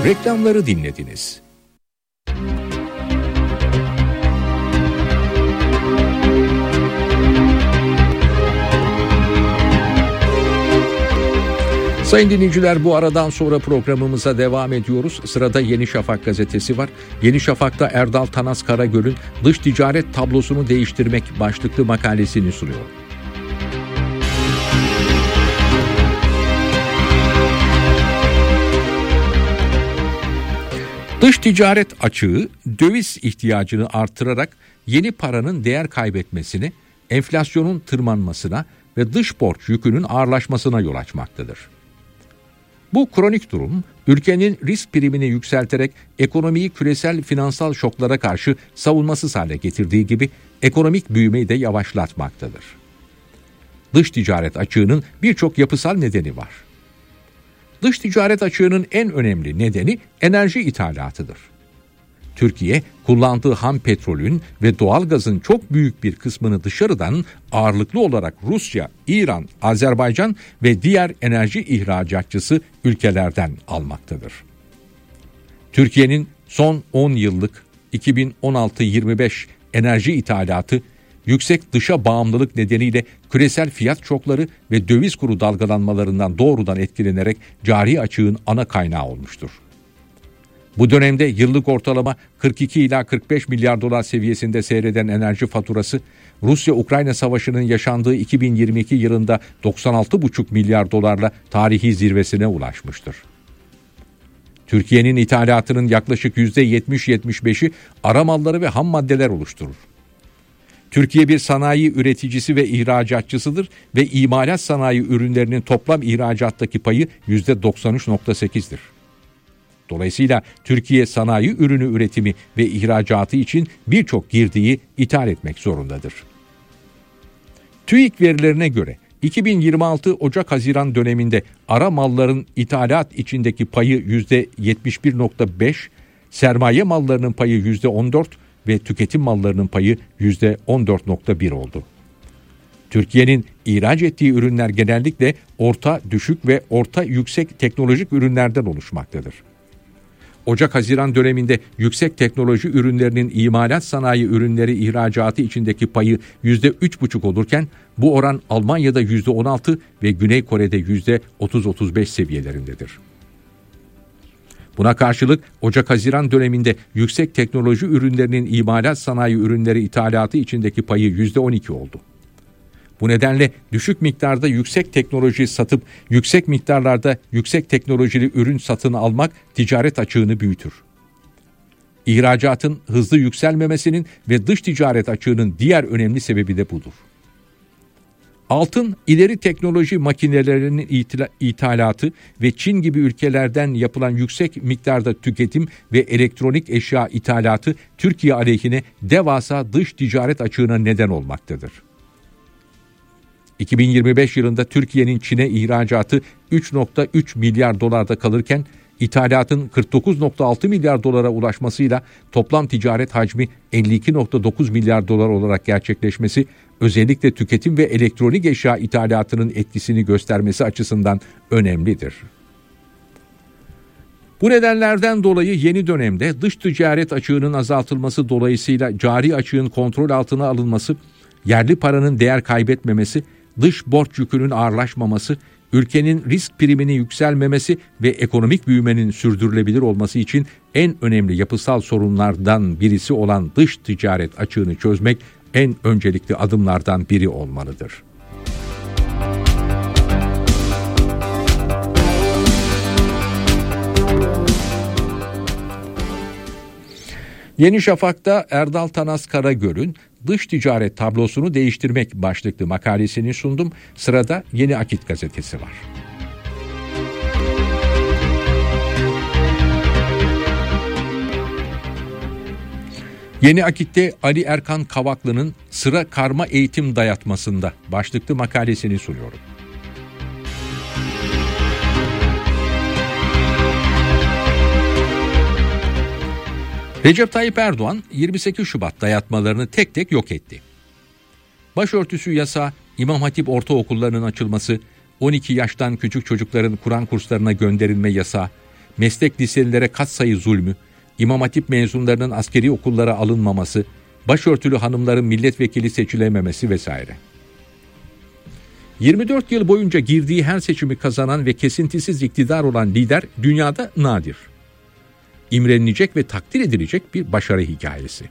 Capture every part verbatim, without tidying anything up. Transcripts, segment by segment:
Reklamları dinlediniz. Sayın dinleyiciler, bu aradan sonra programımıza devam ediyoruz. Sırada Yeni Şafak gazetesi var. Yeni Şafak'ta Erdal Tanas Karagöl'ün dış ticaret tablosunu değiştirmek başlıklı makalesini sunuyor. Dış ticaret açığı döviz ihtiyacını artırarak yeni paranın değer kaybetmesine, enflasyonun tırmanmasına ve dış borç yükünün ağırlaşmasına yol açmaktadır. Bu kronik durum, ülkenin risk primini yükselterek ekonomiyi küresel finansal şoklara karşı savunmasız hale getirdiği gibi ekonomik büyümeyi de yavaşlatmaktadır. Dış ticaret açığının birçok yapısal nedeni var. Dış ticaret açığının en önemli nedeni enerji ithalatıdır. Türkiye, kullandığı ham petrolün ve doğalgazın çok büyük bir kısmını dışarıdan ağırlıklı olarak Rusya, İran, Azerbaycan ve diğer enerji ihracatçısı ülkelerden almaktadır. Türkiye'nin son on yıllık iki bin on altı yirmi beş enerji ithalatı, yüksek dışa bağımlılık nedeniyle küresel fiyat şokları ve döviz kuru dalgalanmalarından doğrudan etkilenerek cari açığın ana kaynağı olmuştur. Bu dönemde yıllık ortalama kırk iki ila kırk beş milyar dolar seviyesinde seyreden enerji faturası, Rusya-Ukrayna savaşının yaşandığı iki bin yirmi iki yılında doksan altı buçuk milyar dolarla tarihi zirvesine ulaşmıştır. Türkiye'nin ithalatının yaklaşık yüzde yetmiş yetmiş beşi ara malları ve ham maddeler oluşturur. Türkiye bir sanayi üreticisi ve ihracatçısıdır ve imalat sanayi ürünlerinin toplam ihracattaki payı yüzde doksan üç virgül sekizdir. Dolayısıyla Türkiye sanayi ürünü üretimi ve ihracatı için birçok girdiyi ithal etmek zorundadır. TÜİK verilerine göre iki bin yirmi altı Ocak-Haziran döneminde ara malların ithalat içindeki payı yüzde yetmiş bir virgül beş, sermaye mallarının payı yüzde on dört ve tüketim mallarının payı yüzde on dört virgül bir oldu. Türkiye'nin ihraç ettiği ürünler genellikle orta, düşük ve orta yüksek teknolojik ürünlerden oluşmaktadır. Ocak-Haziran döneminde yüksek teknoloji ürünlerinin imalat sanayi ürünleri ihracatı içindeki payı yüzde üç virgül beş olurken bu oran Almanya'da yüzde on altı ve Güney Kore'de yüzde otuz otuz beş seviyelerindedir. Buna karşılık Ocak-Haziran döneminde yüksek teknoloji ürünlerinin imalat sanayi ürünleri ithalatı içindeki payı yüzde on iki oldu. Bu nedenle düşük miktarda yüksek teknoloji satıp yüksek miktarlarda yüksek teknolojili ürün satın almak ticaret açığını büyütür. İhracatın hızlı yükselmemesinin ve dış ticaret açığının diğer önemli sebebi de budur. Altın, ileri teknoloji makinelerinin ithalatı ve Çin gibi ülkelerden yapılan yüksek miktarda tüketim ve elektronik eşya ithalatı Türkiye aleyhine devasa dış ticaret açığına neden olmaktadır. iki bin yirmi beş yılında Türkiye'nin Çin'e ihracatı üç virgül üç milyar dolarda kalırken ithalatın kırk dokuz virgül altı milyar dolara ulaşmasıyla toplam ticaret hacmi elli iki virgül dokuz milyar dolar olarak gerçekleşmesi, özellikle tüketim ve elektronik eşya ithalatının etkisini göstermesi açısından önemlidir. Bu nedenlerden dolayı yeni dönemde dış ticaret açığının azaltılması dolayısıyla cari açığın kontrol altına alınması, yerli paranın değer kaybetmemesi, dış borç yükünün ağırlaşmaması, ülkenin risk primini yükselmemesi ve ekonomik büyümenin sürdürülebilir olması için en önemli yapısal sorunlardan birisi olan dış ticaret açığını çözmek en öncelikli adımlardan biri olmalıdır. Yeni Şafak'ta Erdal Tanas Karagöl'ün dış ticaret tablosunu değiştirmek başlıklı makalesini sundum. Sırada Yeni Akit gazetesi var. Yeni Akit'te Ali Erkan Kavaklı'nın sıra karma eğitim dayatmasında başlıklı makalesini sunuyorum. Recep Tayyip Erdoğan yirmi sekiz Şubat dayatmalarını tek tek yok etti. Başörtüsü yasağı, İmam Hatip ortaokullarının açılması, on iki yaştan küçük çocukların Kur'an kurslarına gönderilme yasağı, meslek liselilere katsayı zulmü, İmam Hatip mezunlarının askeri okullara alınmaması, başörtülü hanımların milletvekili seçilememesi vesaire. yirmi dört yıl boyunca girdiği her seçimi kazanan ve kesintisiz iktidar olan lider dünyada nadir. İmrenilecek ve takdir edilecek bir başarı hikayesi.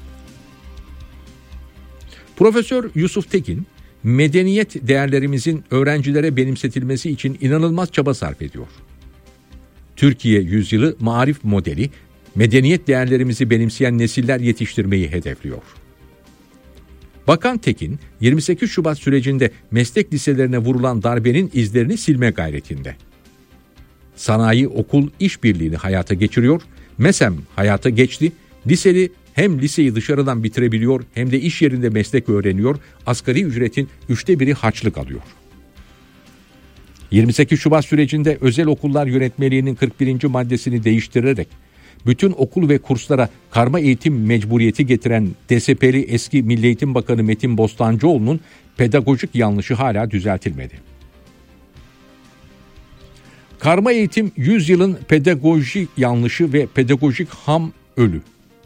Profesör Yusuf Tekin, medeniyet değerlerimizin öğrencilere benimsetilmesi için inanılmaz çaba sarf ediyor. Türkiye yüzyılı maarif modeli, medeniyet değerlerimizi benimseyen nesiller yetiştirmeyi hedefliyor. Bakan Tekin, yirmi sekiz Şubat sürecinde meslek liselerine vurulan darbenin izlerini silme gayretinde. Sanayi okul işbirliğini hayata geçiriyor, MESEM hayata geçti, liseli hem liseyi dışarıdan bitirebiliyor hem de iş yerinde meslek öğreniyor, asgari ücretin üçte biri harçlık alıyor. yirmi sekiz Şubat sürecinde özel okullar yönetmeliğinin kırk birinci maddesini değiştirerek bütün okul ve kurslara karma eğitim mecburiyeti getiren D S P'li eski Milli Eğitim Bakanı Metin Bostancıoğlu'nun pedagojik yanlışı hala düzeltilmedi. Karma eğitim yüzyılın pedagojik yanlışı ve pedagojik ham ölü.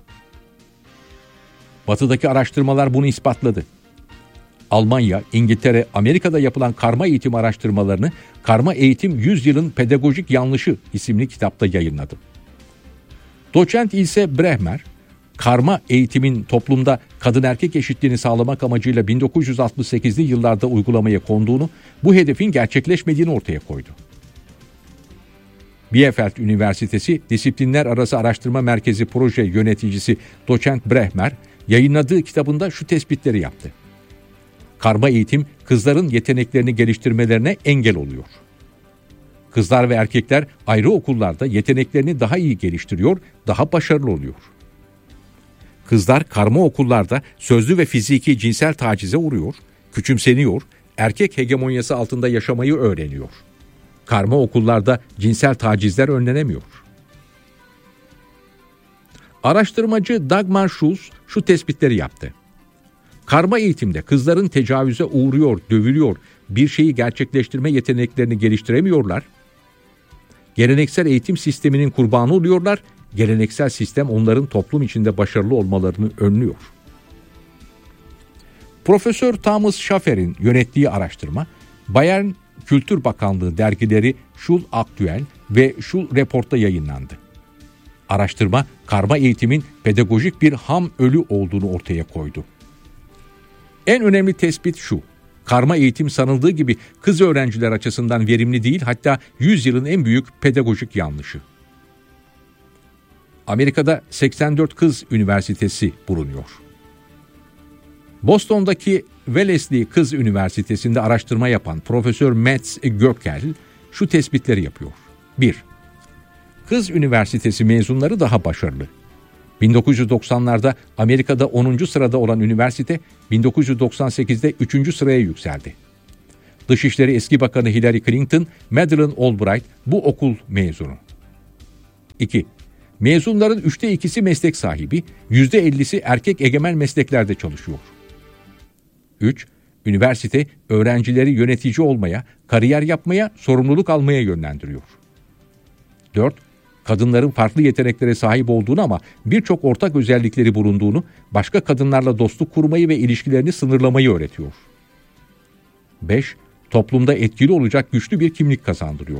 Batı'daki araştırmalar bunu ispatladı. Almanya, İngiltere, Amerika'da yapılan karma eğitim araştırmalarını Karma Eğitim Yüzyılın Pedagojik Yanlışı isimli kitapta yayınladı. Doçent İlse Brehmer, karma eğitimin toplumda kadın erkek eşitliğini sağlamak amacıyla bin dokuz yüz altmış sekizli yıllarda uygulamaya konduğunu, bu hedefin gerçekleşmediğini ortaya koydu. Bielefeld Üniversitesi Disiplinler Arası Araştırma Merkezi Proje Yöneticisi Doçent Brehmer, yayınladığı kitabında şu tespitleri yaptı. Karma eğitim kızların yeteneklerini geliştirmelerine engel oluyor. Kızlar ve erkekler ayrı okullarda yeteneklerini daha iyi geliştiriyor, daha başarılı oluyor. Kızlar karma okullarda sözlü ve fiziki cinsel tacize uğruyor, küçümseniyor, erkek hegemonyası altında yaşamayı öğreniyor. Karma okullarda cinsel tacizler önlenemiyor. Araştırmacı Dagmar Schulz şu tespitleri yaptı. Karma eğitimde kızların tecavüze uğruyor, dövülüyor, bir şeyi gerçekleştirme yeteneklerini geliştiremiyorlar. Geleneksel eğitim sisteminin kurbanı oluyorlar, geleneksel sistem onların toplum içinde başarılı olmalarını önlüyor. Profesör Thomas Schaffer'in yönettiği araştırma, Bayern Kültür Bakanlığı dergileri Schul Aktuell ve Schul Report'ta yayınlandı. Araştırma, karma eğitimin pedagojik bir ham ölü olduğunu ortaya koydu. En önemli tespit şu: karma eğitim sanıldığı gibi kız öğrenciler açısından verimli değil, hatta yüzyılın en büyük pedagojik yanlışı. Amerika'da seksen dört kız üniversitesi bulunuyor. Boston'daki Wellesley Kız Üniversitesi'nde araştırma yapan Profesör Mats Gökel şu tespitleri yapıyor. bir. Kız üniversitesi mezunları daha başarılı. bin dokuz yüz doksanlarda Amerika'da onuncu sırada olan üniversite bin dokuz yüz doksan sekizde üçüncü sıraya yükseldi. Dışişleri eski Bakanı Hillary Clinton, Madeleine Albright bu okul mezunu. iki. Mezunların üçte ikisi meslek sahibi, yüzde ellisi erkek egemen mesleklerde çalışıyor. üç. Üniversite öğrencileri yönetici olmaya, kariyer yapmaya, sorumluluk almaya yönlendiriyor. dört. Kadınların farklı yeteneklere sahip olduğunu ama birçok ortak özellikleri bulunduğunu, başka kadınlarla dostluk kurmayı ve ilişkilerini sınırlamayı öğretiyor. beş. Toplumda etkili olacak güçlü bir kimlik kazandırıyor.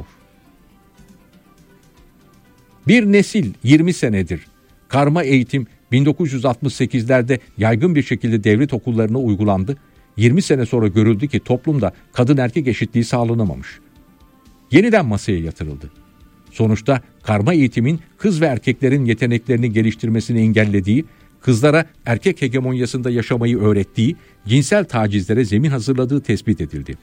Bir nesil yirmi senedir karma eğitim bin dokuz yüz altmış sekizlerde yaygın bir şekilde devlet okullarına uygulandı. yirmi sene sonra görüldü ki toplumda kadın erkek eşitliği sağlanamamış. Yeniden masaya yatırıldı. Sonuçta karma eğitimin kız ve erkeklerin yeteneklerini geliştirmesini engellediği, kızlara erkek hegemonyasında yaşamayı öğrettiği, cinsel tacizlere zemin hazırladığı tespit edildi.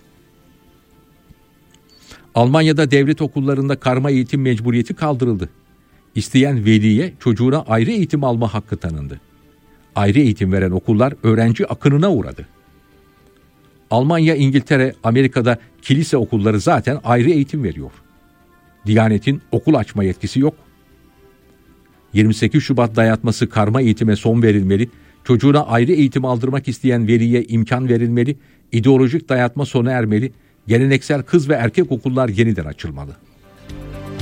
Almanya'da devlet okullarında karma eğitim mecburiyeti kaldırıldı. İsteyen veliye çocuğuna ayrı eğitim alma hakkı tanındı. Ayrı eğitim veren okullar öğrenci akınına uğradı. Almanya, İngiltere, Amerika'da kilise okulları zaten ayrı eğitim veriyor. Diyanetin okul açma yetkisi yok. yirmi sekiz Şubat dayatması karma eğitime son verilmeli, çocuğuna ayrı eğitim aldırmak isteyen veliye imkan verilmeli, ideolojik dayatma sona ermeli, geleneksel kız ve erkek okullar yeniden açılmalı.